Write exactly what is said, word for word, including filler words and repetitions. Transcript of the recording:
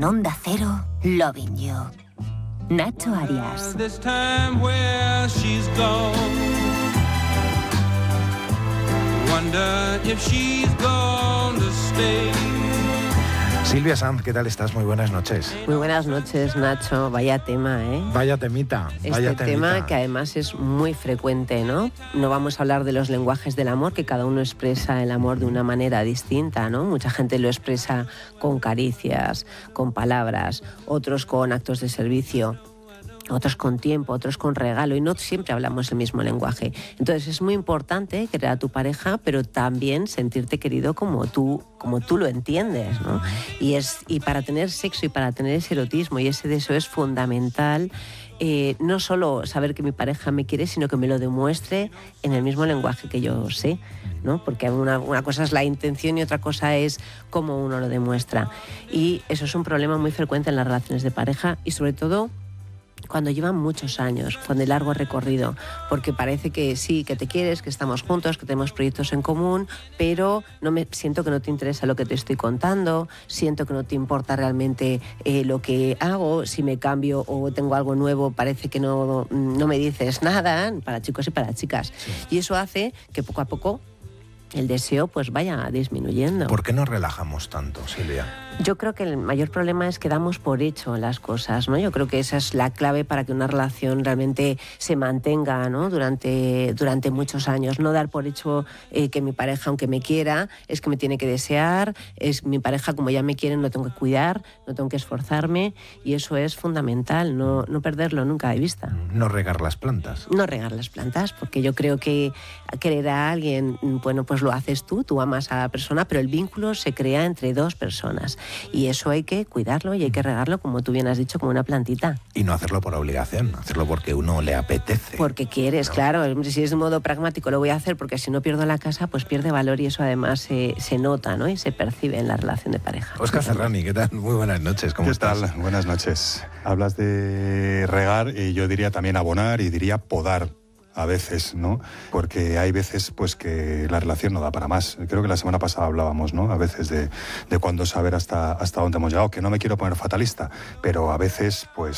En Onda Cero, Loving You. Nacho Arias. This time where she's gone. Wonder if she's gone to stay. Silvia Sanz, ¿qué tal estás? Muy buenas noches. Muy buenas noches, Nacho. Vaya tema, ¿eh? Vaya temita, vaya Este temita. tema que además es muy frecuente, ¿no? No vamos a hablar de los lenguajes del amor, que cada uno expresa el amor de una manera distinta, ¿no? Mucha gente lo expresa con caricias, con palabras, otros con actos de servicio, otros con tiempo, otros con regalo, y no siempre hablamos el mismo lenguaje. Entonces es muy importante querer a tu pareja, pero también sentirte querido como tú, como tú lo entiendes, ¿no? Y, es, y para tener sexo y para tener ese erotismo y ese deseo es fundamental eh, no solo saber que mi pareja me quiere, sino que me lo demuestre en el mismo lenguaje que yo sé, ¿no? Porque una, una cosa es la intención y otra cosa es cómo uno lo demuestra. Y eso es un problema muy frecuente en las relaciones de pareja y sobre todo cuando llevan muchos años, con de largo recorrido, porque parece que sí, que te quieres, que estamos juntos, que tenemos proyectos en común, pero no me siento que no te interesa lo que te estoy contando, siento que no te importa realmente eh, lo que hago, si me cambio o tengo algo nuevo, parece que no, no me dices nada, para chicos y para chicas. Sí. Y eso hace que poco a poco el deseo pues vaya disminuyendo. ¿Por qué nos relajamos tanto, Silvia? Yo creo que el mayor problema es que damos por hecho las cosas, ¿no? Yo creo que esa es la clave para que una relación realmente se mantenga, ¿no? Durante, durante muchos años. No dar por hecho eh, que mi pareja, aunque me quiera, es que me tiene que desear, es mi pareja, como ya me quieren, no tengo que cuidar, no tengo que esforzarme, y eso es fundamental, no, no perderlo nunca de vista. No regar las plantas. No regar las plantas, porque yo creo que querer a alguien, bueno, pues lo haces tú, tú amas a la persona, pero el vínculo se crea entre dos personas. Y eso hay que cuidarlo y hay que regarlo, como tú bien has dicho, como una plantita. Y no hacerlo por obligación, hacerlo porque uno le apetece. Porque quieres, ¿no? Claro. Si es de modo pragmático lo voy a hacer porque si no pierdo la casa, pues pierde valor y eso además se, se nota, ¿no? Y se percibe en la relación de pareja. Óscar Ferrani, ¿qué tal? Muy buenas noches, ¿cómo ¿Qué estás? tal? Buenas noches. Hablas de regar y yo diría también abonar y diría podar. A veces, ¿no? Porque hay veces pues que la relación no da para más. Creo que la semana pasada hablábamos, ¿no? A veces de, de cuándo saber hasta, hasta dónde hemos llegado, que no me quiero poner fatalista, pero a veces pues